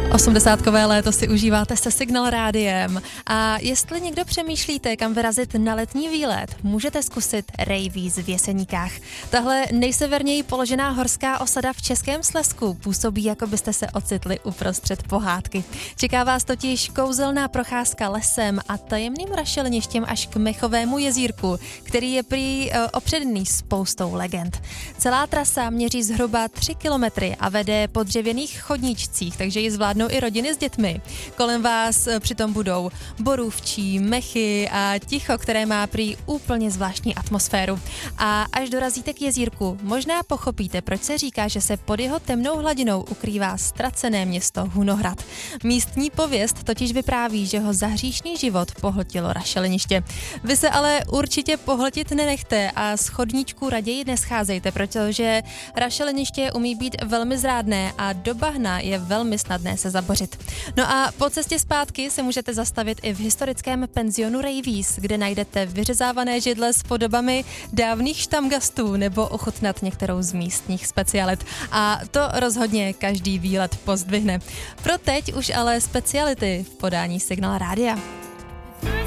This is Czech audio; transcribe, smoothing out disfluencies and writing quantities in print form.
80kové léto si užíváte se Signal rádiem a jestli někdo přemýšlíte, kam vyrazit na letní výlet, můžete zkusit Ravies v Jeseníkách. Tahle nejseverněji položená horská osada v Českém Slezsku působí, jako byste se ocitli uprostřed pohádky. Čeká vás totiž kouzelná procházka lesem a tajemným rašeliništěm až k Mechovému jezírku, který je prý opředený spoustou legend. Celá trasa měří zhruba 3 kilometry a vede po dřevěných chodníčcích, takže ji zvládnou i rodiny s dětmi. Kolem vás přitom budou borůvčí, mechy a ticho, které má prý úplně zvláštní atmosféru. A až dorazíte k jezírku, možná pochopíte, proč se říká, že se pod jeho temnou hladinou ukrývá ztracené město Hunohrad. Místní pověst totiž vypráví, že ho za hříšný život pohltilo rašeliniště. Vy se ale určitě pohltit nenechte a z chodníčku raději nescházejte, protože rašeliniště umí být velmi zrádné a do bahna je velmi snadné se zabořit. No a po cestě zpátky se můžete zastavit i v historickém penzionu Ravies, kde najdete vyřezávané židle s podobami dávných štamgastů nebo ochutnat některou z místních specialit. A to rozhodně každý výlet pozdvihne. Pro teď už ale speciality v podání Signal rádia.